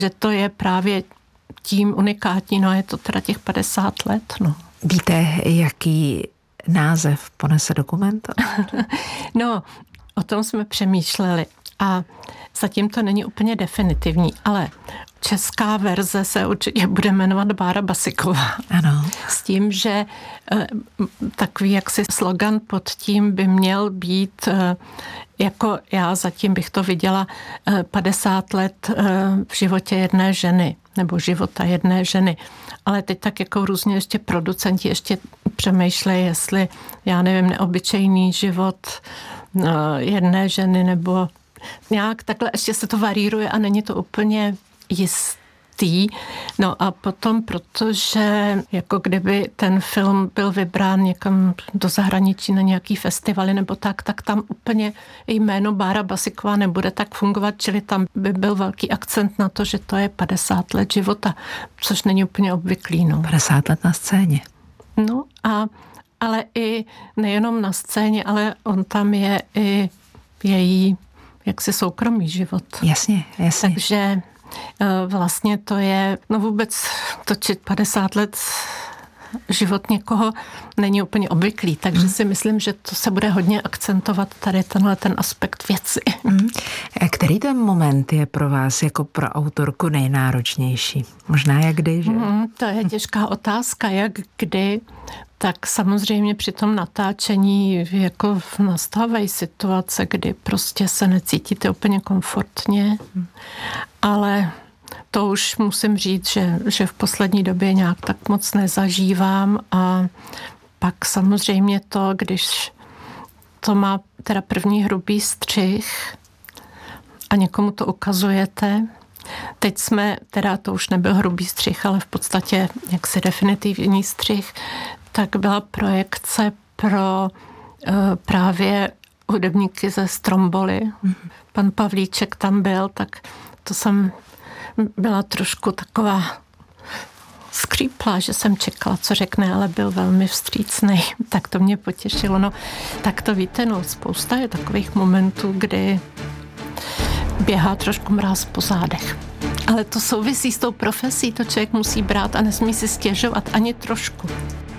že to je právě tím unikátní, no je to teda těch 50 let, no. Víte, jaký název ponese dokument? No, o tom jsme přemýšleli a zatím to není úplně definitivní, ale česká verze se určitě bude jmenovat Bára Basiková. Ano. S tím, že takový jaksi slogan pod tím by měl být, jako já zatím bych to viděla, 50 let v životě jedné ženy, nebo života jedné ženy. Ale teď tak jako různě ještě producenti ještě přemýšlejí, jestli, já nevím, neobyčejný život jedné ženy, nebo nějak takhle ještě se to varíruje a není to úplně jistý. No a potom, protože jako kdyby ten film byl vybrán někam do zahraničí na nějaký festivaly nebo tak tam úplně jméno Bára Basiková nebude tak fungovat, čili tam by byl velký akcent na to, že to je 50 let života, což není úplně obvyklý. No. 50 let na scéně. No ale i nejenom na scéně, ale on tam je i její jaksi soukromý život. Jasně. Takže vlastně to je, no vůbec točit 50 let život někoho není úplně obvyklý, takže si myslím, že to se bude hodně akcentovat tady ten aspekt věci. Který ten moment je pro vás jako pro autorku nejnáročnější? Možná jak kdy, že? To je těžká otázka, jak kdy. Tak samozřejmě při tom natáčení jako nastávají situace, kdy prostě se necítíte úplně komfortně, ale to už musím říct, že v poslední době nějak tak moc nezažívám a pak samozřejmě to, když to má teda první hrubý střih a někomu to ukazujete. Teď jsme, teda to už nebyl hrubý střih, ale v podstatě jaksi definitivní střih, tak byla projekce pro právě hudebníky ze Stromboli. Pan Pavlíček tam byl, tak to jsem byla trošku taková skříplá, že jsem čekala, co řekne, ale byl velmi vstřícnej. Tak to mě potěšilo. No, tak to víte, no, spousta je takových momentů, kdy běhá trošku mráz po zádech. Ale to souvisí s tou profesí, to člověk musí brát a nesmí si stěžovat ani trošku.